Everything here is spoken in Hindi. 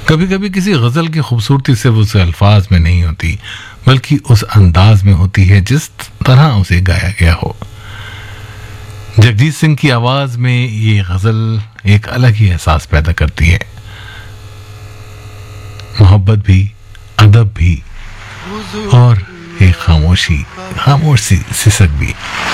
कभी कभी किसी गज़ल की खूबसूरती सिर्फ उस अल्फाज में नहीं होती, बल्कि उस अंदाज में होती है जिस तरह उसे गाया गया हो। जगजीत सिंह की आवाज में ये गज़ल एक अलग ही एहसास पैदा करती है, मोहब्बत भी, अदब भी और एक खामोश सिसक भी।